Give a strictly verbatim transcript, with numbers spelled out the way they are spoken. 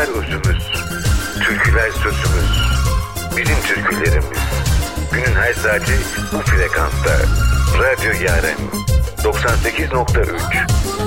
özümüz, türküler sözümüz. Bizim türkülerimiz, günün her saati bu frekansta. Radyo Yaren doksan sekiz nokta üç.